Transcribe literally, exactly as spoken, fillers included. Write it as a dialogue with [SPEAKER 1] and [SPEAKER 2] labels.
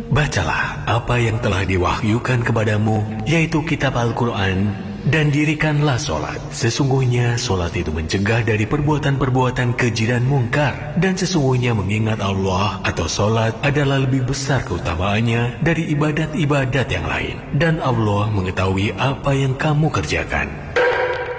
[SPEAKER 1] Bacalah apa yang telah diwahyukan kepadamu, yaitu kitab Al-Quran, dan dirikanlah solat. Sesungguhnya solat itu mencegah dari perbuatan-perbuatan keji dan mungkar, dan sesungguhnya mengingat Allah atau solat adalah lebih besar keutamaannya dari ibadat-ibadat yang lain. Dan Allah mengetahui apa yang kamu kerjakan.